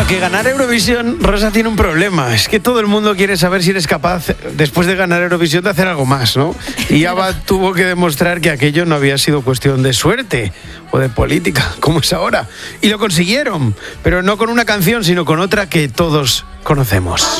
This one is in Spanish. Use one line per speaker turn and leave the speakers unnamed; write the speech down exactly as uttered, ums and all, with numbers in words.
Porque ganar Eurovisión, Rosa, tiene un problema. Es que todo el mundo quiere saber si eres capaz, después de ganar Eurovisión, de hacer algo más, ¿no? Y Ava tuvo que demostrar que aquello no había sido cuestión de suerte o de política, como es ahora. Y lo consiguieron, pero no con una canción, sino con otra que todos conocemos.